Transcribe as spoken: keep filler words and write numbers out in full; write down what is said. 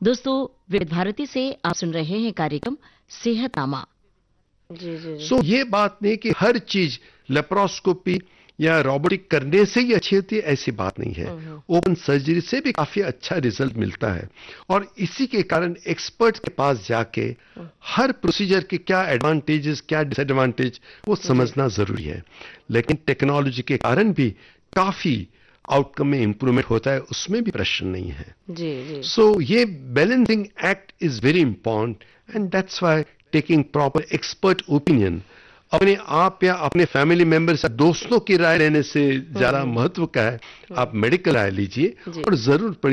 दोस्तों, विविध भारती से आप सुन रहे हैं कार्यक्रम सेहतनामा। जी जी जी सो so, ये बात नहीं कि हर चीज लेप्रोस्कोपी या रोबोटिक करने से ही अच्छी होती है, ऐसी बात नहीं है। ओपन सर्जरी से भी काफी अच्छा रिजल्ट मिलता है और इसी के कारण एक्सपर्ट के पास जाके हर प्रोसीजर के क्या एडवांटेजेस क्या डिसएडवांटेज वो समझना जरूरी है। लेकिन टेक्नोलॉजी के कारण भी काफी आउटकम में इंप्रूवमेंट होता है, उसमें भी प्रश्न नहीं है। जी जी सो so, ये balancing act is very important and that's why taking proper expert opinion अपने आप या अपने फैमिली मेंबर्स या दोस्तों की राय लेने से ज्यादा महत्व का है। आप मेडिकल राय लीजिए और जरूर